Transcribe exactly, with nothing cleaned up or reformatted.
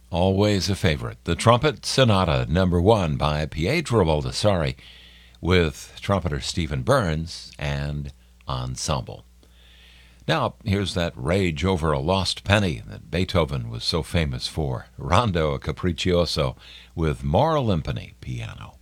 always a favorite. The Trumpet Sonata, number one, by Pietro Baldassare, with trumpeter Stephen Burns and ensemble. Now, here's that rage over a lost penny that Beethoven was so famous for. Rondo Capriccioso with Mauro Limpani, piano.